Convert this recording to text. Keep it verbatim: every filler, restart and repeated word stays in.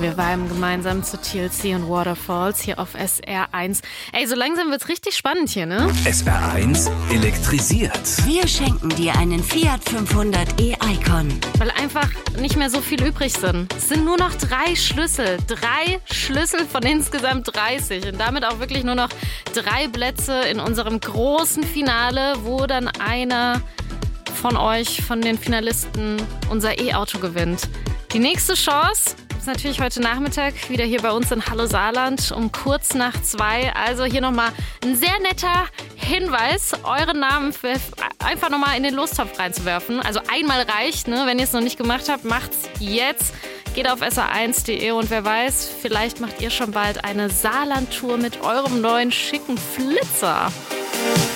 Wir viben gemeinsam zu T L C und Waterfalls hier auf S R eins. Ey, so langsam wird's richtig spannend hier, ne? S R eins elektrisiert. Wir schenken dir einen Fiat fünfhundert e-Icon. Weil einfach nicht mehr so viel übrig sind. Es sind nur noch drei Schlüssel. Drei Schlüssel von insgesamt dreißig. Und damit auch wirklich nur noch drei Plätze in unserem großen Finale, wo dann einer von euch, von den Finalisten, unser E-Auto gewinnt. Die nächste Chance ist natürlich heute Nachmittag wieder hier bei uns in Hallo Saarland um kurz nach zwei. Also hier nochmal ein sehr netter Hinweis, euren Namen für einfach nochmal in den Lostopf reinzuwerfen. Also einmal reicht, ne? Wenn ihr es noch nicht gemacht habt, macht's jetzt. Geht auf S R eins punkt de und wer weiß, vielleicht macht ihr schon bald eine Saarland-Tour mit eurem neuen schicken Flitzer.